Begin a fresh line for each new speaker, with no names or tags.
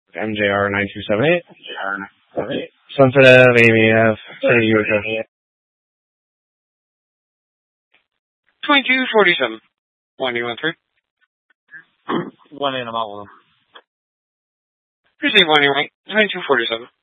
MJR 9278. Sensitive, ABF,
2247. 113.
1 in, I'm out with him.
Receive 1 right. 2247.